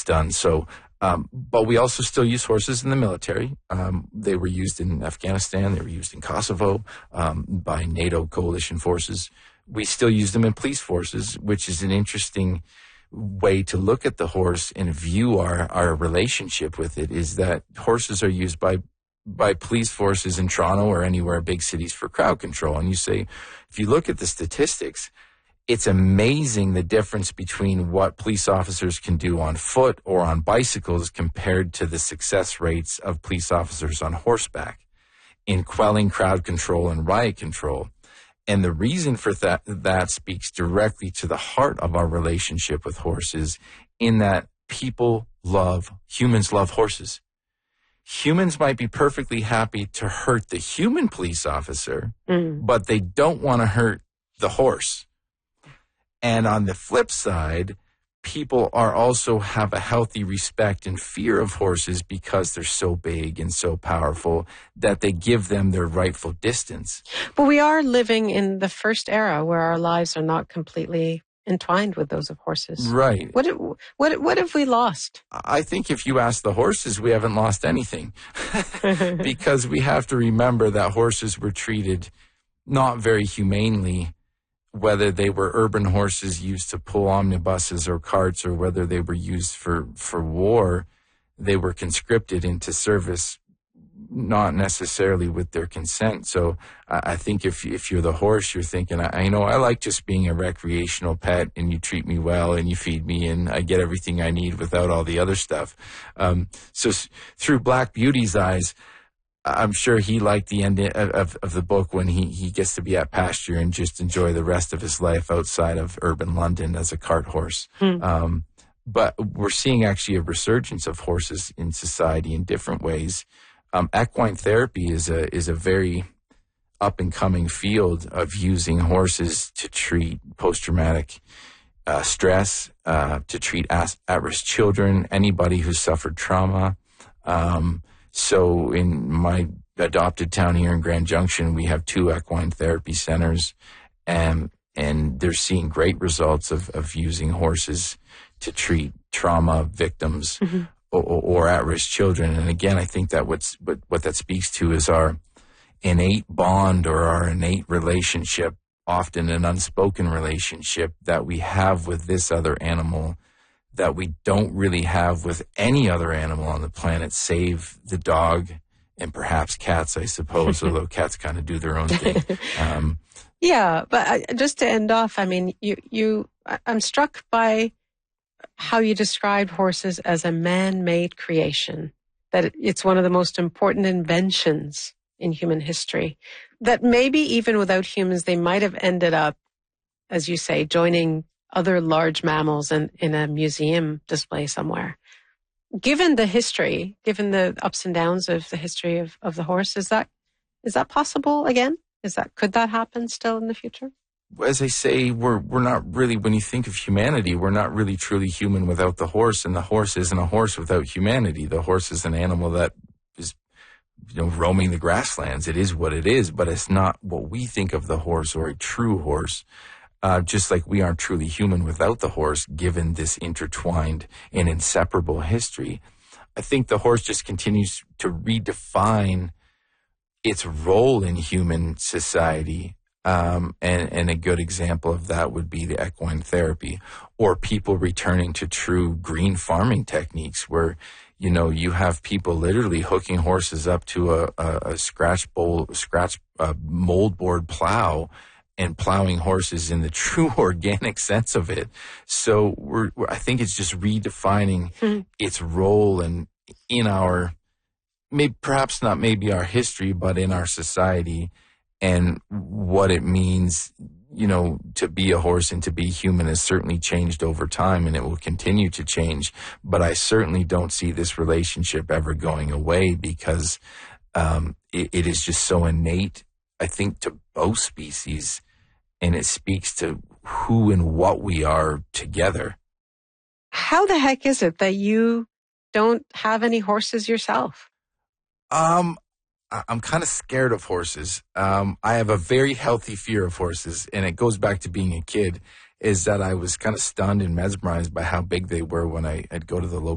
done. So, but we also still use horses in the military. They were used in Afghanistan. They were used in Kosovo by NATO coalition forces. We still use them in police forces, which is an interesting way to look at the horse and view our relationship with it, is that horses are used by police forces in Toronto or anywhere, big cities, for crowd control. And you say, if you look at the statistics, it's amazing the difference between what police officers can do on foot or on bicycles compared to the success rates of police officers on horseback in quelling crowd control and riot control. And the reason for that speaks directly to the heart of our relationship with horses, in that humans love horses. Humans might be perfectly happy to hurt the human police officer, but they don't want to hurt the horse. And on the flip side, people also have a healthy respect and fear of horses because they're so big and so powerful that they give them their rightful distance. But we are living in the first era where our lives are not completely entwined with those of horses. Right. What have we lost? I think if you ask the horses, we haven't lost anything. Because we have to remember that horses were treated not very humanely, whether they were urban horses used to pull omnibuses or carts, or whether they were used for war. They were conscripted into service, not necessarily with their consent. So I think if you're the horse, you're thinking, I like just being a recreational pet, and you treat me well and you feed me and I get everything I need without all the other stuff. So through Black Beauty's eyes, I'm sure he liked the end of the book when he gets to be at pasture and just enjoy the rest of his life outside of urban London as a cart horse. But we're seeing actually a resurgence of horses in society in different ways. Equine therapy is a very up and coming field of using horses to treat post-traumatic stress, to treat at-risk children, anybody who's suffered trauma. So in my adopted town here in Grand Junction, we have 2 equine therapy centers, and they're seeing great results of using horses to treat trauma victims or at-risk children. And again, I think that what that speaks to is our innate bond, or our innate relationship, often an unspoken relationship that we have with this other animal that we don't really have with any other animal on the planet, save the dog and perhaps cats, I suppose, although cats kind of do their own thing. Yeah, but just to end off, I mean, I'm struck by how you described horses as a man-made creation, that it's one of the most important inventions in human history, that maybe even without humans, they might have ended up, as you say, joining other large mammals in a museum display somewhere. Given the history, given the ups and downs of the history of the horse, is that possible again? Could that happen still in the future? As I say, we're not really, when you think of humanity, we're not really truly human without the horse, and the horse isn't a horse without humanity. The horse is an animal that is, roaming the grasslands. It is what it is, but it's not what we think of the horse, or a true horse. Just like we aren't truly human without the horse, given this intertwined and inseparable history. I think the horse just continues to redefine its role in human society. And a good example of that would be the equine therapy, or people returning to true green farming techniques where, you have people literally hooking horses up to a moldboard plow, and plowing horses in the true organic sense of it. So I think it's just redefining its role in our, perhaps not maybe our history, but in our society, and what it means, to be a horse and to be human has certainly changed over time, and it will continue to change. But I certainly don't see this relationship ever going away, because it is just so innate, I think, to both species. And it speaks to who and what we are together. How the heck is it that you don't have any horses yourself? I'm kind of scared of horses. I have a very healthy fear of horses, and it goes back to being a kid, is that I was kind of stunned and mesmerized by how big they were when I'd go to the local